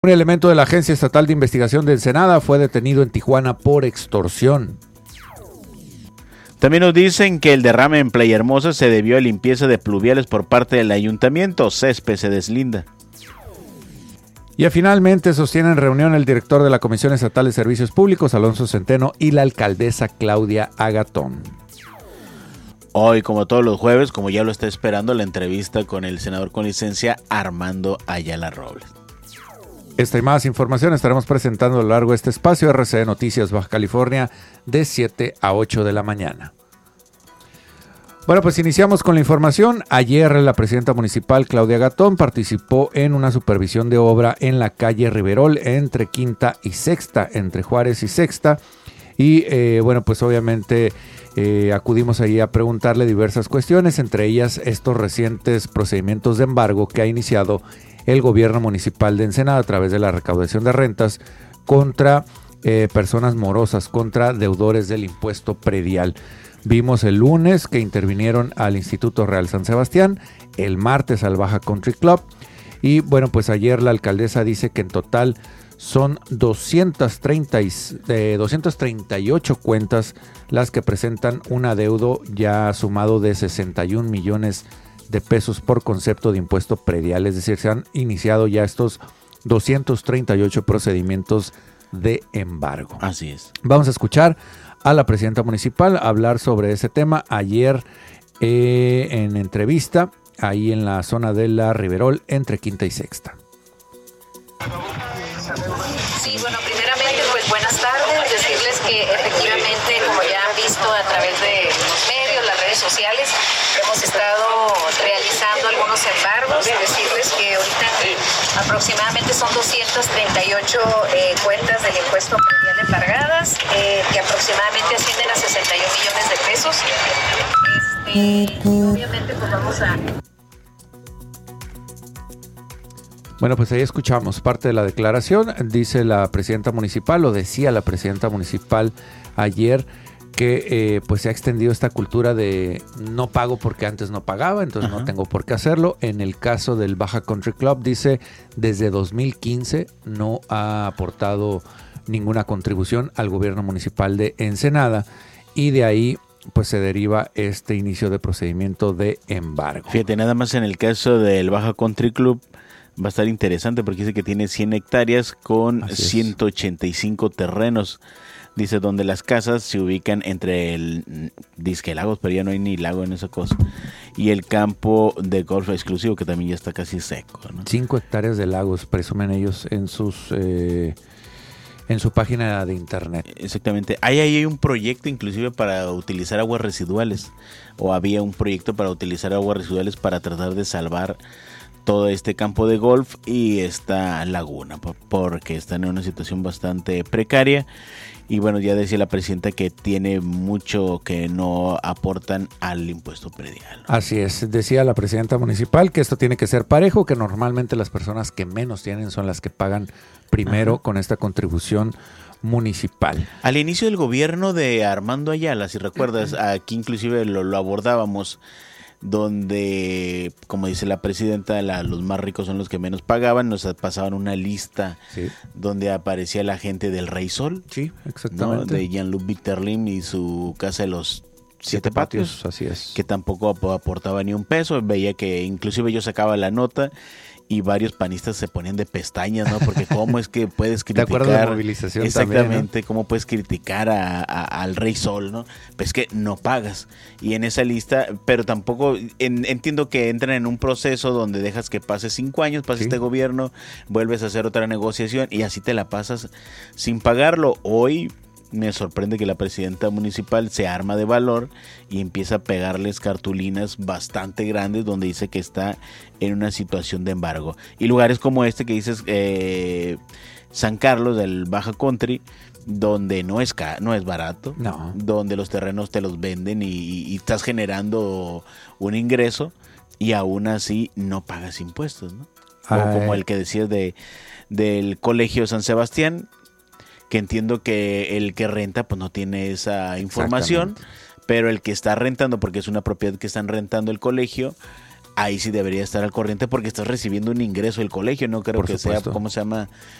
Un elemento de la Agencia Estatal de Investigación de Ensenada fue detenido en Tijuana por extorsión. También nos dicen que el derrame en Playa Hermosa se debió a limpieza de pluviales por parte del ayuntamiento. Césped se deslinda. Y finalmente sostienen reunión el director de la Comisión Estatal de Servicios Públicos, Alonso Centeno, y la alcaldesa Claudia Agatón. Hoy, como todos los jueves, como ya lo está esperando, la entrevista con el senador con licencia Armando Ayala Robles. Esta y más información estaremos presentando a lo largo de este espacio RCN Noticias Baja California de 7 a 8 de la mañana. Bueno, pues iniciamos con la información. Ayer la presidenta municipal Claudia Agatón participó en una supervisión de obra en la calle Riverol entre Quinta y Sexta, entre Juárez y Sexta. Y bueno, pues obviamente acudimos ahí a preguntarle diversas cuestiones, entre ellas estos recientes procedimientos de embargo que ha iniciado el gobierno municipal de Ensenada a través de la recaudación de rentas contra personas morosas, contra deudores del impuesto predial. Vimos el lunes que intervinieron al Instituto Real San Sebastián, el martes al Baja Country Club y bueno, pues ayer la alcaldesa dice que en total son 238 cuentas las que presentan un adeudo ya sumado de 61 millones de pesos por concepto de impuesto predial, es decir, se han iniciado ya estos 238 procedimientos de embargo. Así es. Vamos a escuchar a la presidenta municipal hablar sobre ese tema ayer en entrevista ahí en la zona de la Riverol entre Quinta y Sexta. Sí, bueno, primeramente pues buenas tardes, decirles que efectivamente como ya han visto a través de los medios, las redes sociales, hemos estado realizando algunos embargos, decirles que ahorita aproximadamente son 238 cuentas del impuesto predial embargadas, que aproximadamente ascienden a 61 millones de pesos. Y obviamente pues vamos a... Bueno, pues ahí escuchamos parte de la declaración. Dice la presidenta municipal, o decía la presidenta municipal ayer, que pues se ha extendido esta cultura de no pago porque antes no pagaba, entonces no tengo por qué hacerlo. En el caso del Baja Country Club, dice, desde 2015 no ha aportado ninguna contribución al gobierno municipal de Ensenada y de ahí pues se deriva este inicio de procedimiento de embargo. Fíjate, nada más en el caso del Baja Country Club, va a estar interesante porque dice que tiene 100 hectáreas con 185 terrenos. Dice donde las casas se ubican entre el disque lagos, pero ya no hay ni lago en esa cosa. Y el campo de golf exclusivo que también ya está casi seco, ¿no? 5 hectáreas de lagos presumen ellos en sus en su página de internet. Exactamente. Hay un proyecto inclusive para utilizar aguas residuales. O había un proyecto para utilizar aguas residuales para tratar de salvar todo este campo de golf y esta laguna, porque están en una situación bastante precaria. Y bueno, ya decía la presidenta que tiene mucho que no aportan al impuesto predial. Así es, decía la presidenta municipal que esto tiene que ser parejo, que normalmente las personas que menos tienen son las que pagan primero con esta contribución municipal. Al inicio del gobierno de Armando Ayala, si recuerdas, aquí inclusive lo abordábamos, donde, como dice la presidenta, los más ricos son los que menos pagaban, nos pasaban una lista donde aparecía la gente del Rey Sol, sí, exactamente, ¿no? De Jean-Luc Victorlin y su casa de los 7 patios, así es, que tampoco aportaba ni un peso. Veía que inclusive yo sacaba la nota y varios panistas se ponían de pestañas, ¿no? Porque cómo es que puedes criticar. De acuerdo a la movilización exactamente, también, ¿no? Cómo puedes criticar al Rey Sol, ¿no? Pues que no pagas. Y en esa lista, pero tampoco entiendo que entran en un proceso donde dejas que pase 5 años, pase este gobierno, vuelves a hacer otra negociación y así te la pasas sin pagarlo. Hoy me sorprende que la presidenta municipal se arma de valor y empieza a pegarles cartulinas bastante grandes donde dice que está en una situación de embargo. Y lugares como este que dices, San Carlos del Baja Country, donde no es barato, no, donde los terrenos te los venden y estás generando un ingreso y aún así no pagas impuestos, ¿no? O como el que decías del Colegio San Sebastián, que entiendo que el que renta pues no tiene esa información, pero el que está rentando, porque es una propiedad que están rentando el colegio, ahí sí debería estar al corriente porque estás recibiendo un ingreso del colegio, no creo Por que supuesto. sea, ¿cómo se llama?